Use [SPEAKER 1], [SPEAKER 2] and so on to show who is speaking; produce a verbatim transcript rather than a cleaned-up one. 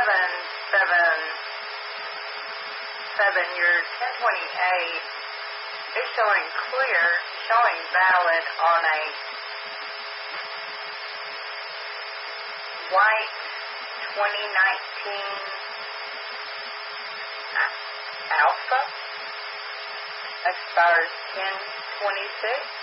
[SPEAKER 1] seven seven seven, your ten twenty-eight is showing clear, showing valid on a white twenty nineteen Alpha. Expires ten twenty-six.